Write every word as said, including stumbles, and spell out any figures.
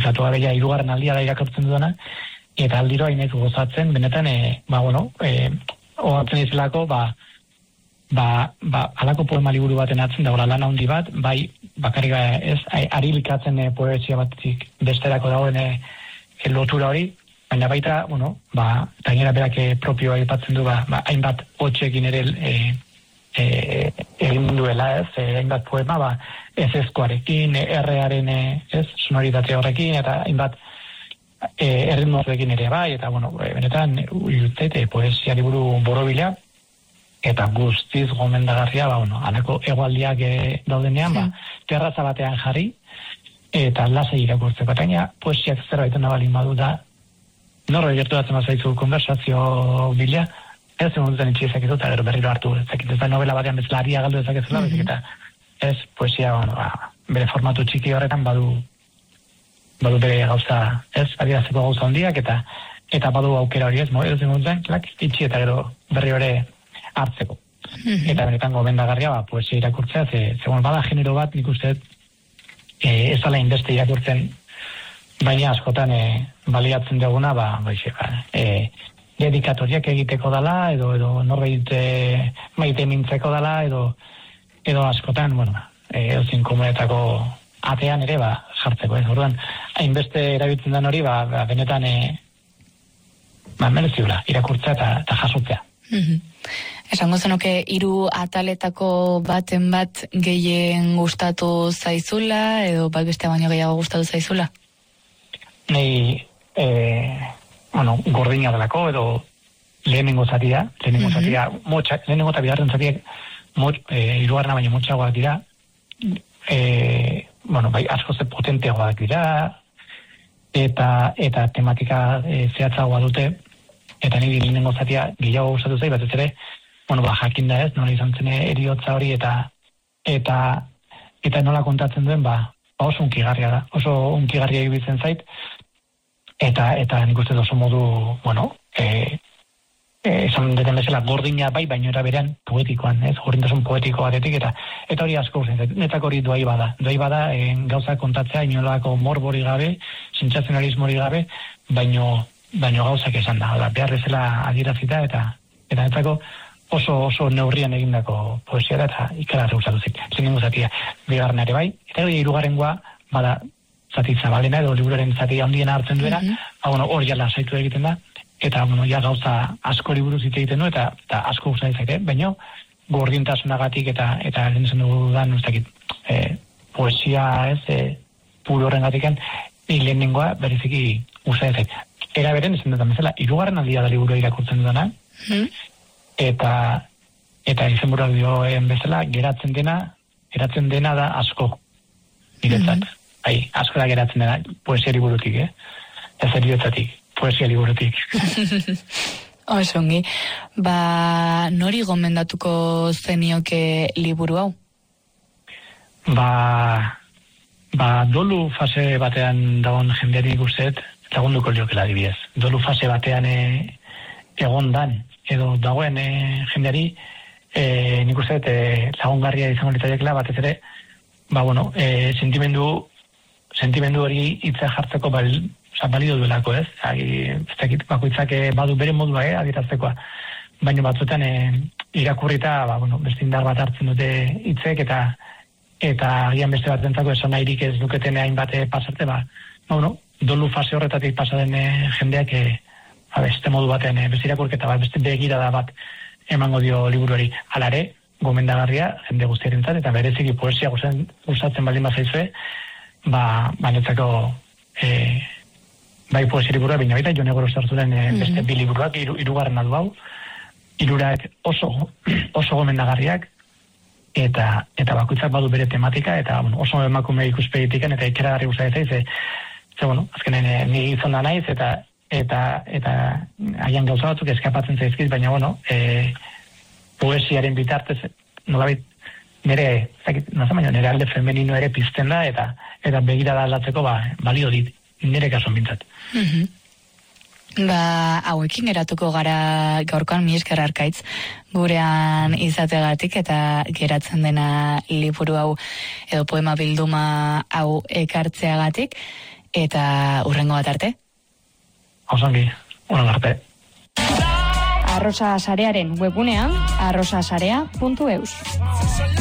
konplikatu gabe ja hirugarren aldia da irakurtzen dudana, eta aldiro hainez gozatzen, benetan, e, ba, bueno, e, ogatzen izelako, ba, ba, ba, alako poema liburu baten atzen da, lan handi bat, bai, bakarrik ez, ari likatzen e, poesia batetik besterako dagoen e, e, lotura hori, baina baita, bueno, ba, eta gainera berak e, propioa aipatzen du, ba, ba, hainbat hotxekin ere e, e, egin duela, ez, e, hainbat poema, ba, ez ezkoarekin, errearen, e, ez, sonoritate horrekin, eta hainbat e, erritmoekin ere bai, eta, bueno, e, benetan, uiutzeit, e, poesia liburu borobila, eta guztiz gomendagarria, ba, bueno, anako egualdiak e, daudenean, ba, terraza batean jarri, eta lasai irakurtzeko, eta gaina, poesiak zerbait nabalin badu da, norra gerturatzen bazaizu konversazio bila, ez egon duten itxizak edo, eta gero berriro hartu, ezakit, ez da novela batean bezala aria galdu ezakezela, mm-hmm. eta ez, poesia, bueno, ba, bere formatu txiki horretan badu, badu bere gauza, ez, adierazteko gauza handiak, eta eta badu aukera hori ez, mo, ez egon duten, klak, itxi eta gero berri hori hartzeko. Mm-hmm. Eta benetan gomendagarria, ba, poesia irakurtzea, ze, ze bueno, bada genero bat, nik uste, e, ez ala inbeste irakurtzen, baina askotan e, baliatzen duguna, ba, baixe, ba, e, dedikatoriak egiteko dala, edo, edo norbait e, maite mintzeko dala, edo, edo askotan, bueno, e, euzin komunetako atean ere, ba, jartzeko, ez, orduan, hainbeste erabiltzen den hori, ba, ba benetan, e, ba, mereziula, irakurtzea eta, eta jasotzea. Mm-hmm. Esango zenuke hiru ataletako baten bat gehien gustatu zaizula, edo bat beste baino gehiago gustatu zaizula? Nei, eh, bueno, gordina delako, edo lehenengo zatia, lehenengo mm-hmm. zatia, motxa, lehenengo eta bigarren zatiak, mot, eh, hirugarrena baino motxagoak dira, eh, bueno, bai, asko ze potenteagoak dira, eta, eta tematika eh, zehatzagoa dute, eta niri lehenengo zatia gehiago gustatu zai, batez ere, bueno, ba, jakin da ez, nola izan zen eriotza hori, eta eta eta nola kontatzen duen, ba, ba oso unkigarria da, oso unkigarria ibiltzen zait, eta eta nik uste oso modu, bueno, e, e, esan deten bezala gordina bai, baino era berean poetikoan, ez, gordintasun poetiko batetik, eta eta hori asko gustatzen zait, netzak hori doai bada, doai bada, e, gauza kontatzea, inolako morbori gabe, sentsazionalismori gabe, baino, baino gauzak esan da, da behar bezala adierazita, eta eta netzako oso oso neurrian egindako poesia da, eta ikaragarri gustatu zait. Lehenengo zatia, bigarrena ere bai, eta gero hirugarrengoa bada zati zabalena edo liburuaren zati handiena hartzen duena, mm-hmm. ba, bueno, hor ja lasaitu egiten da, eta bueno, ja gauza askori buruz hitz egiten du, eta, eta asko gustatzen zait, baina gordintasunagatik eta eta lehen esan dudan, ez dakit, e, poesia ez, e, puro horrengatikan, lehenengoa bereziki gustatzen zait. Era beren, esan dudan bezala, hirugarren aldia da liburua irakurtzen dudana, mm-hmm. eta eta izenburuak dioen bezala geratzen dena geratzen dena da asko niretzat. Mm-hmm. Bai, asko da geratzen dena poesia liburutik, eh? Ez eriotzatik, poesia liburutik. Osongi. Ba, nori gomendatuko zenioke liburu hau? Ba, ba dolu fase batean dagoen jendeari guztet, lagunduko liokela adibidez. Dolu fase batean e, egondan edo dagoen e, jendeari, e, nik uste e, lagungarria izango litzaiekela, batez ere, ba, bueno, e, sentimendu, sentimendu hori hitza jartzeko bal, oza, balio duelako, ez? Ez dakit, bakoitzak e, badu bere modua, eh, adieraztekoa. Baina batzuetan e, irakurrita, ba, bueno, beste indar bat hartzen dute hitzek, eta eta agian beste bat entzako esan nahirik ez duketen hainbat pasarte, ba, ba, bueno, dolu fase horretatik pasaden e, jendeak, e, ba, beste modu batean, e, beste irakurketa bat, beste begirada bat emango dio liburuari. Hala ere, gomendagarria, jende guztiarentzat, eta bereziki poesia gustatzen baldin bazaizue, ba, ba netzako e, bai poesia liburua, baina baita Jon Egoroi Sarturen e, beste bi liburuak, iru, irugarren adu hau, irurak oso, oso gomendagarriak, eta eta bakoitzak badu bere tematika, eta bueno, oso emakume ikuspegitikan, eta ikeragarri gustatzen zaiz, ze, ze bueno, azkenen e, ni gizona naiz, eta eta eta haian gauza batzuk eskapatzen zaizkit, baina bueno, e, poesiaren bitartez nolabait nire, zakit, naza baina nire alde femenino ere pizten da, eta eta begirada aldatzeko ba, balio dit, nire kasuan bintzat. Mm-hmm. Ba, hauekin geratuko gara gaurkoan, mi esker Arkaitz, gurean izategatik eta geratzen dena liburu hau edo poema bilduma hau ekartzeagatik. eta urrengo bat arte. Osongi, urrengo arte. Arrosa Sarearen webunean arrosasarea puntu eus.